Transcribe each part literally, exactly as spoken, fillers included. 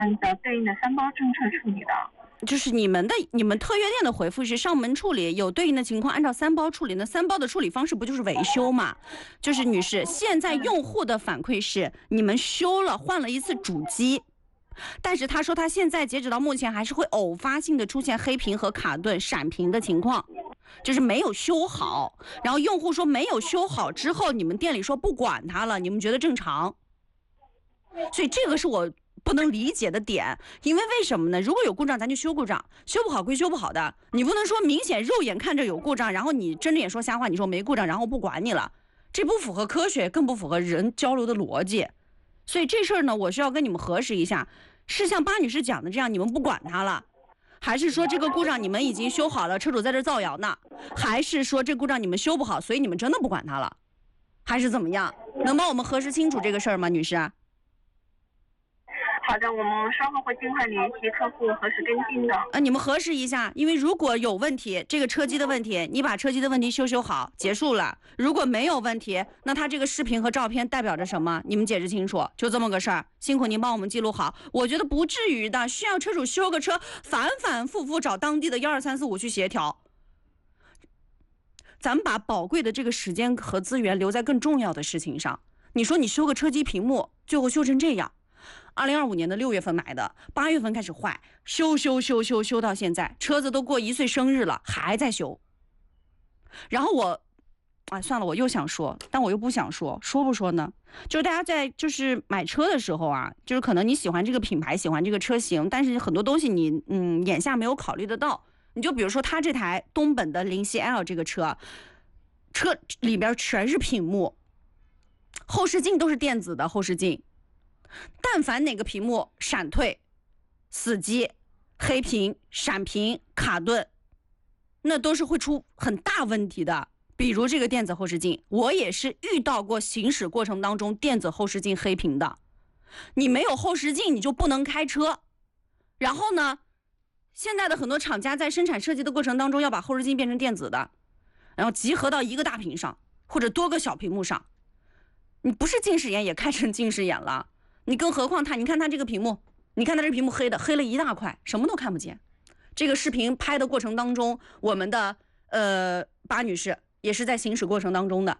按照对应的三包政策处理的。 就是你们的你们特约店的回复是上门处理，有对应的情况按照三包处理。那三包的处理方式不就是维修吗？就是女士，现在用户的反馈是你们修了换了一次主机，但是他说他现在截止到目前还是会偶发性的出现黑屏和卡顿闪屏的情况，就是没有修好。然后用户说没有修好之后，你们店里说不管它了，你们觉得正常？所以这个是我不能理解的点，因为为什么呢？如果有故障咱就修故障，修不好归修不好的，你不能说明显肉眼看着有故障，然后你睁着眼说瞎话，你说没故障然后不管你了，这不符合科学，更不符合人交流的逻辑。所以这事儿呢，我需要跟你们核实一下，是像巴女士讲的这样，你们不管它了，还是说这个故障你们已经修好了，车主在这造谣呢？还是说这故障你们修不好，所以你们真的不管它了？还是怎么样？能帮我们核实清楚这个事儿吗，女士？ 好的，我们稍后会尽快联系客户核实跟进的。 呃，你们核实一下，因为如果有问题，这个车机的问题，你把车机的问题修修好，结束了。如果没有问题，那它这个视频和照片代表着什么？你们解释清楚，就这么个事儿。辛苦您帮我们记录好，我觉得不至于的，需要车主修个车，反反复复找当地的幺二三四五去协调。咱们把宝贵的这个时间和资源留在更重要的事情上。你说你修个车机屏幕，最后修成这样。二零二五年的六月份买的，八月份开始坏，修修修修修到现在，车子都过一岁生日了，还在修。然后我，哎，算了，我又想说，但我又不想说，说不说呢？就是大家在就是买车的时候啊，就是可能你喜欢这个品牌，喜欢这个车型，但是很多东西你嗯眼下没有考虑得到。你就比如说他这台东本的灵犀 L 这个车，车里边全是屏幕，后视镜都是电子的后视镜。但凡哪个屏幕闪退、死机、黑屏、闪屏、卡顿，那都是会出很大问题的。比如这个电子后视镜，我也是遇到过行驶过程当中电子后视镜黑屏的。你没有后视镜你就不能开车。然后呢，现在的很多厂家在生产设计的过程当中要把后视镜变成电子的，然后集合到一个大屏上或者多个小屏幕上，你不是近视眼也看成近视眼了。你更何况它，你看它这个屏幕，你看它这个屏幕黑的，黑了一大块，什么都看不见。这个视频拍的过程当中，我们的呃巴女士也是在行驶过程当中的，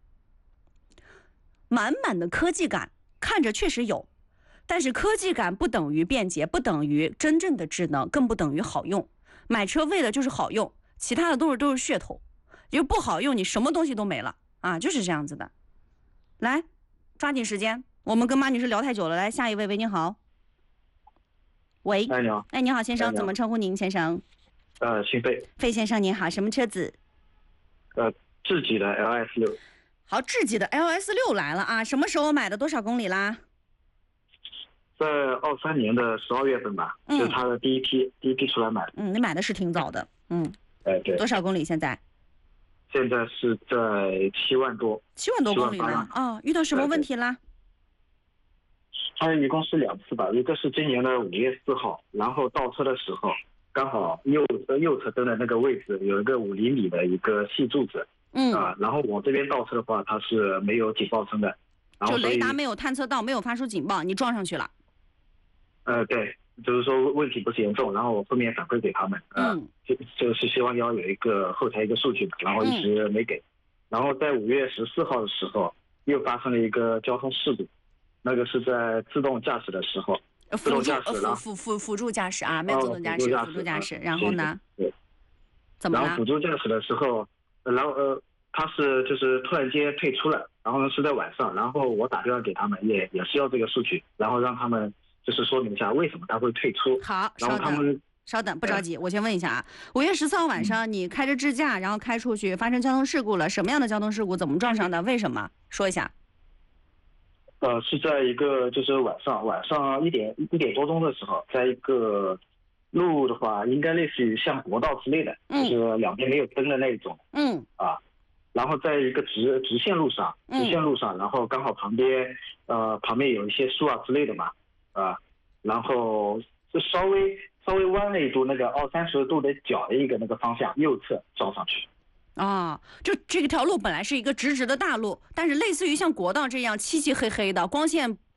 满满的科技感，看着确实有，但是科技感不等于便捷，不等于真正的智能，更不等于好用。买车为的就是好用，其他的东西都是噱头，因为不好用，你什么东西都没了啊，就是这样子的。来，抓紧时间。我们跟马女士聊太久了，来下一位，喂，你好。喂， 哎，你好。 哎，你好，先生， 哎、 怎么称呼您，先生？ 呃，姓费。 费先生您好，什么车子？ 呃，智己的 L S 六。 好，智己的 L S 六来了啊！什么时候买的？多少公里啦？ 在二三年的十二月份吧，嗯、就是他的第一批第一批出来买的。 嗯，你买的是挺早的，嗯。 哎，对。 多少公里现在？ 现在是在七万多。 七万多公里了啊！遇到什么问题啦？ 它一共是两次吧，一个是今年的五月四号，然后倒车的时候，刚好右右侧灯的那个位置有一个五厘米的一个细柱子， 嗯啊，然后我这边倒车的话，它是没有警报声的，然后就雷达没有探测到，没有发出警报，你撞上去了。 呃，对，就是说问题不是严重，然后我后面反馈给他们，呃、嗯，就就是希望要有一个后台一个数据，然后一直没给，嗯、然后在五月十四号的时候又发生了一个交通事故。那个是在自动驾驶的时候， 辅助辅辅辅辅助驾驶啊，没有自动驾驶，辅助驾驶。然后呢？ 对。 怎么了？ 然后辅助驾驶的时候，然后呃，他是就是突然间退出了，然后呢是在晚上，然后我打电话给他们，也也是要这个数据，然后让他们就是说明一下为什么他会退出。 好， 然后他们稍等，不着急，我先问一下啊，五月十四号晚上你开着支架，然后开出去发生交通事故了，什么样的交通事故？怎么撞上的？为什么？说一下。 呃，是在一个就是晚上晚上一点一点多钟的时候，在一个路的话，应该类似于像国道之类的，嗯、就是两边没有灯的那种， 嗯啊，然后在一个直直线路上，直线路上，然后刚好旁边呃旁边有一些树啊之类的嘛，啊，然后就稍微稍微弯了一度，那个二三十度的角的一个那个方向右侧撞上去。 啊，就这条路本来是一个直直的大路，但是类似于像国道这样漆漆黑黑的，光线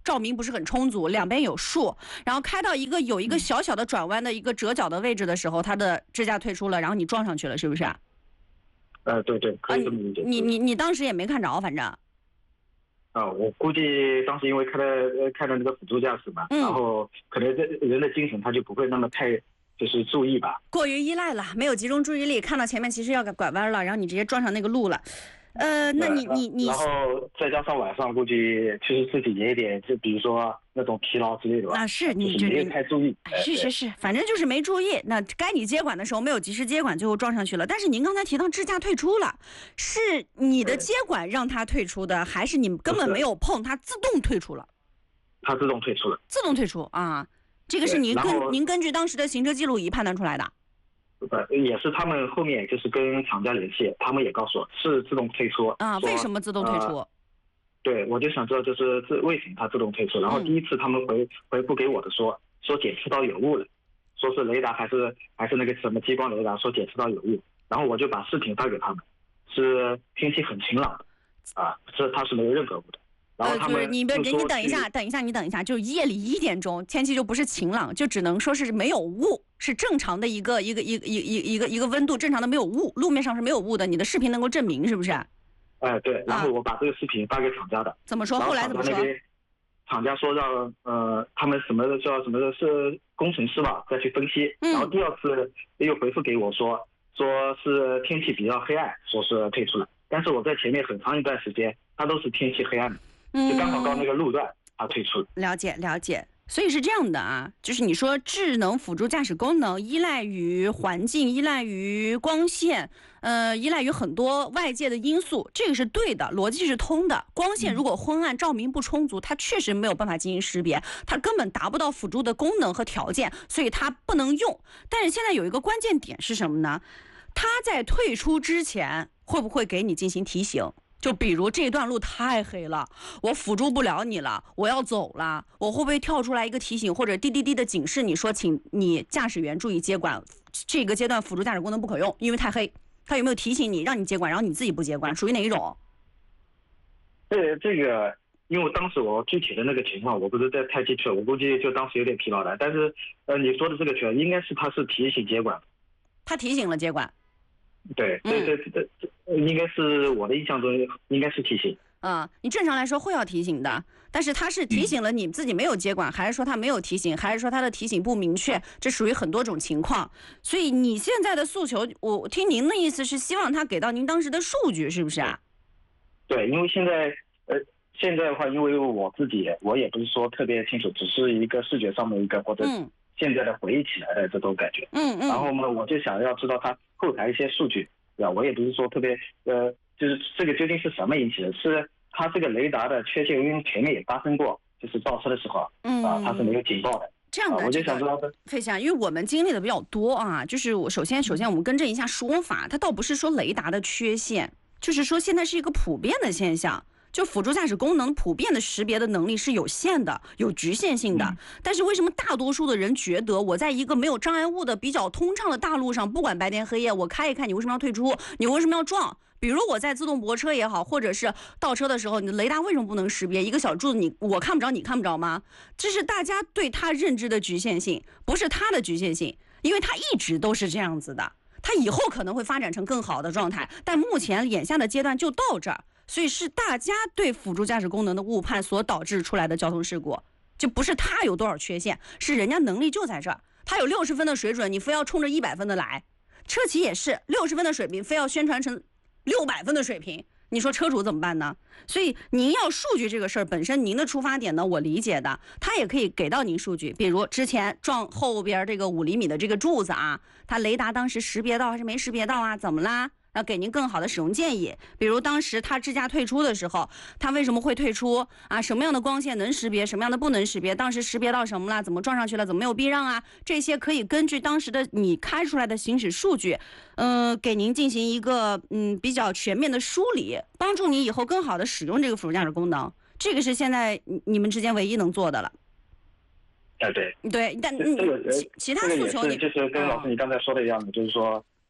照明不是很充足，两边有树，然后开到一个有一个小小的转弯的一个折角的位置的时候，它的支架退出了，然后你撞上去了，是不是？ 呃，对对，可以这么理解。 你你你当时也没看着，反正。 啊，我估计当时因为开的开的那个辅助驾驶嘛， 嗯、 然后可能人的精神他就不会那么太就是注意吧， 过于依赖了，没有集中注意力，看到前面其实要拐弯了，然后你直接撞上那个路了。呃，那你你你， 然后再加上晚上估计其实自己也有点，就比如说那种疲劳之类的吧。 那是你就没有太注意。 是是是，反正就是没注意。那该你接管的时候没有及时接管，最后撞上去了。但是您刚才提到支架退出了，是你的接管让它退出的，还是你根本没有碰它自动退出了？ 它自动退出了。 自动退出啊，这个是您根您根据当时的行车记录仪判断出来的。 呃，也是他们后面就是跟厂家联系，他们也告诉我是自动退出啊。为什么自动退出？ 呃、对，我就想知道就是这为什么它自动退出。然后第一次他们回、嗯、回复给我的说说检测到有误了，说是雷达还是还是那个什么激光雷达，说检测到有误。然后我就把视频发给他们，是天气很晴朗的啊，这它是没有任何误的。然后他们、 呃、你不你你等一下，等一下，你等一下，就是夜里一点钟，天气就不是晴朗，就只能说是没有雾，是正常的一个一个一个一一一个一个温度，正常的没有雾，路面上是没有雾的，你的视频能够证明是不是？ 哎、呃，对，然后我把这个视频发给厂家的， 怎么说？后来怎么说？ 厂家说让呃他们什么叫什么的是工程师吧再去分析， 嗯、 然后第二次又回复给我说说是天气比较黑暗，说是退出了，但是我在前面很长一段时间它都是天气黑暗的。就刚好到那个路段，它退出。 了解了解，所以是这样的啊，就是你说智能辅助驾驶功能依赖于环境，依赖于光线，呃，依赖于很多外界的因素，这个是对的，逻辑是通的。光线如果昏暗，照明不充足，它确实没有办法进行识别，它根本达不到辅助的功能和条件，所以它不能用。但是现在有一个关键点是什么呢？它在退出之前会不会给你进行提醒？就比如这段路太黑了，我辅助不了你了，我要走了，我会不会跳出来一个提醒或者滴滴滴的警示你说，请你驾驶员注意接管，这个阶段辅助驾驶功能不可用，因为太黑。他有没有提醒你让你接管，然后你自己不接管，属于哪一种？ 这这个，因为当时我具体的那个情况我不是太记住，我估计就当时有点疲劳了。但是呃，你说的这个权应该是他是提醒接管， 他提醒了接管。 对对对对，应该是我的印象中应该是提醒。 嗯，你正常来说会要提醒的，但是他是提醒了你自己没有接管，还是说他没有提醒，还是说他的提醒不明确？这属于很多种情况。所以你现在的诉求，我听您的意思是希望他给到您当时的数据，是不是啊？ 对，因为现在呃现在的话，因为我自己我也不是说特别清楚，只是一个视觉上的一个或者现在的回忆起来的这种感觉。 嗯嗯。 然后呢，我就想要知道他后台一些数据，对吧？我也不是说特别呃，就是这个究竟是什么引起的？是它这个雷达的缺陷，因为前面也发生过，就是倒车的时候，嗯啊，它是没有警报的。 这样的、啊， 我就想知道的。 费翔，因为我们经历的比较多啊，就是我首先首先我们更正一下说法，它倒不是说雷达的缺陷，就是说现在是一个普遍的现象。就辅助驾驶功能普遍的识别的能力是有限的，有局限性的。嗯、但是为什么大多数的人觉得我在一个没有障碍物的比较通畅的大路上，不管白天黑夜，我开一开，你为什么要退出？你为什么要撞？比如我在自动泊车也好，或者是倒车的时候，你的雷达为什么不能识别？一个小柱子你我看不着，你看不着吗？这是大家对他认知的局限性，不是他的局限性，因为他一直都是这样子的。他以后可能会发展成更好的状态，但目前眼下的阶段就到这儿。所以是大家对辅助驾驶功能的误判所导致出来的交通事故，就不是它有多少缺陷，是人家能力就在这儿，它有六十分的水准，你非要冲着一百分的来。车企也是六十分的水平，非要宣传成六百分的水平，你说车主怎么办呢？所以您要数据这个事儿本身，您的出发点呢，我理解的，它也可以给到您数据，比如之前撞后边这个五厘米的这个柱子啊，它雷达当时识别到还是没识别到啊？怎么啦？要给您更好的使用建议，比如当时它支架退出的时候，它为什么会退出啊？什么样的光线能识别，什么样的不能识别？当时识别到什么了？怎么撞上去了？怎么没有避让啊？这些可以根据当时的你开出来的行驶数据，嗯、呃，给您进行一个嗯比较全面的梳理，帮助你以后更好的使用这个辅助驾驶功能。这个是现在你们之间唯一能做的了。 哎、对对，但这个其其他诉求你、 这个也是就是跟老师你刚才说的一样的，哦、就是说。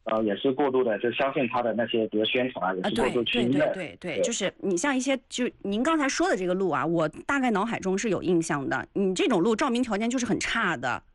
呃，也是过度的就相信他的那些比如宣传啊，也是过度去依赖。 对对对对，就是你像一些就您刚才说的这个路啊，我大概脑海中是有印象的。你这种路照明条件就是很差的，